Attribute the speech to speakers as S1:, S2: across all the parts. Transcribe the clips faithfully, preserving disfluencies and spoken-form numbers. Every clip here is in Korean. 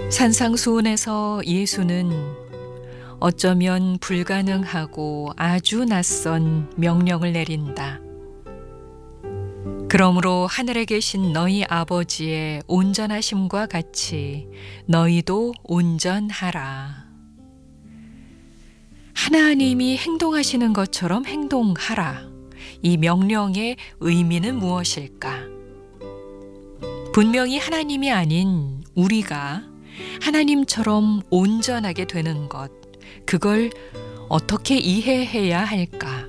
S1: 산상수훈에서 예수는 어쩌면 불가능하고 아주 낯선 명령을 내린다. 그러므로 하늘에 계신 너희 아버지의 온전하심과 같이 너희도 온전하라. 하나님이 행동하시는 것처럼 행동하라. 이 명령의 의미는 무엇일까? 분명히 하나님이 아닌 우리가 하나님처럼 온전하게 되는 것, 그걸 어떻게 이해해야 할까?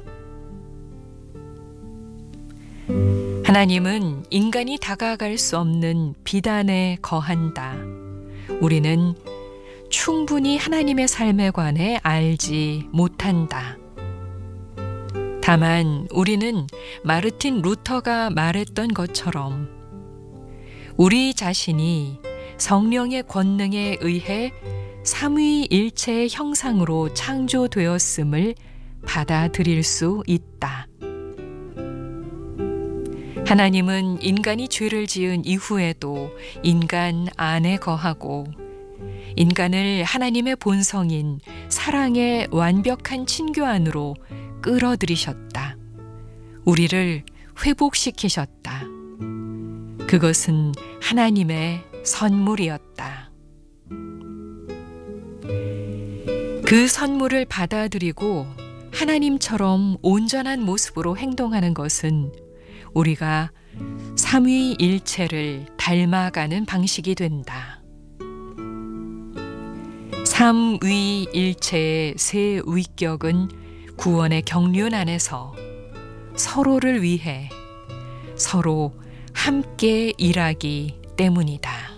S1: 하나님은 인간이 다가갈 수 없는 비단에 거한다. 우리는 충분히 하나님의 삶에 관해 알지 못한다. 다만 우리는 마르틴 루터가 말했던 것처럼 우리 자신이 성령의 권능에 의해 삼위일체의 형상으로 창조되었음을 받아들일 수 있다. 하나님은 인간이 죄를 지은 이후에도 인간 안에 거하고 인간을 하나님의 본성인 사랑의 완벽한 친교 안으로 끌어들이셨다. 우리를 회복시키셨다. 그것은 하나님의 선물이었다. 그 선물을 받아들이고 하나님처럼 온전한 모습으로 행동하는 것은 우리가 삼위일체를 닮아가는 방식이 된다. 삼위일체의 세 위격은 구원의 경륜 안에서 서로를 위해 서로 함께 일하기 때문이다.